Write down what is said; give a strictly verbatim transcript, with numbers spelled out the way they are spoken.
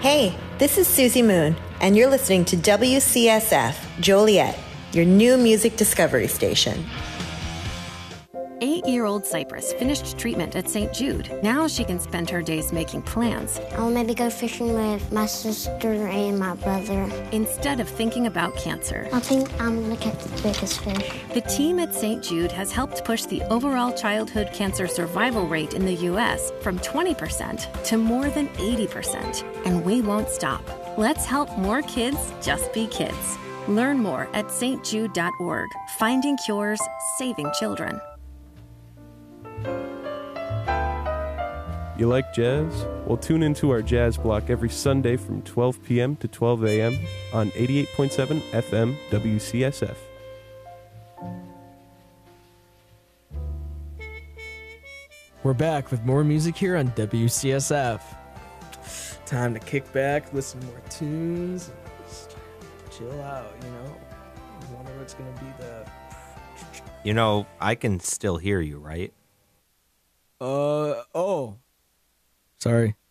Hey, this is Susie Moon, and you're listening to W C S F Joliet, your new music discovery station. Eight-year-old Cypress finished treatment at Saint Jude. Now she can spend her days making plans. I'll maybe go fishing with my sister and my brother. Instead of thinking about cancer. I think I'm going to catch the biggest fish. The team at Saint Jude has helped push the overall childhood cancer survival rate in the U S from twenty percent to more than eighty percent. And we won't stop. Let's help more kids just be kids. Learn more at s t jude dot org. Finding cures, saving children. You like jazz? Well, tune into our jazz block every Sunday from twelve p.m. to twelve a.m. on eighty-eight point seven F M W C S F. We're back with more music here on W C S F. Time to kick back, listen to more tunes, and just chill out, you know? I wonder what's going to be the... You know, I can still hear you, right? Uh, oh. Sorry.